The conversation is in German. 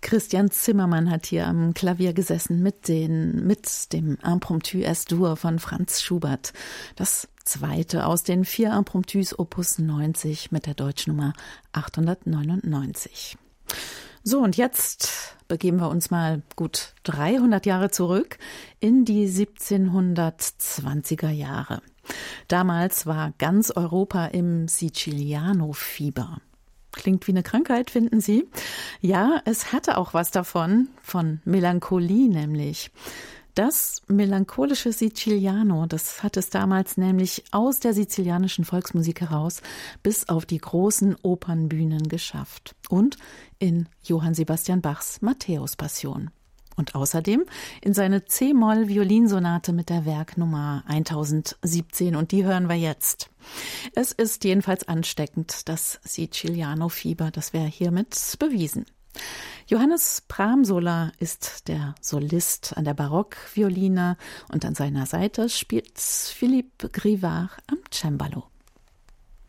Christian Zimmermann hat hier am Klavier gesessen mit dem Impromptu S-Dur von Franz Schubert. Das zweite aus den 4 Impromptus Opus 90 mit der Deutschnummer 899. So, und jetzt begeben wir uns mal gut 300 Jahre zurück in die 1720er Jahre. Damals war ganz Europa im Siciliano-Fieber. Klingt wie eine Krankheit, finden Sie? Ja, es hatte auch was davon, von Melancholie nämlich. Das melancholische Siciliano, das hat es damals nämlich aus der sizilianischen Volksmusik heraus bis auf die großen Opernbühnen geschafft. Und in Johann Sebastian Bachs Matthäus-Passion. Und außerdem in seine C-Moll-Violinsonate mit der Werknummer 1017. Und die hören wir jetzt. Es ist jedenfalls ansteckend, das Siciliano-Fieber. Das wäre hiermit bewiesen. Johannes Pramsola ist der Solist an der Barockvioline und an seiner Seite spielt Philippe Grivard am Cembalo.